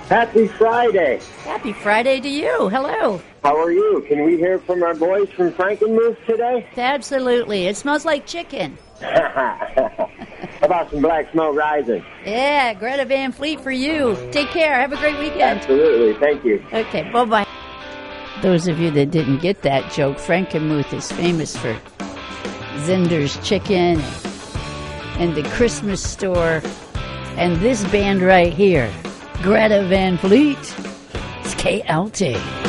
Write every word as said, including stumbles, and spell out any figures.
Happy Friday. Happy Friday to you. Hello. How are you? Can we hear from our boys from Frankenmuth today? Absolutely. It smells like chicken. How about some Black Smoke Rising? Yeah, Greta Van Fleet for you. Take care. Have a great weekend. Absolutely. Thank you. Okay, bye-bye. Those of you that didn't get that joke, Frankenmuth is famous for Zinder's Chicken and the Christmas store and this band right here, Greta Van Fleet. It's K L T.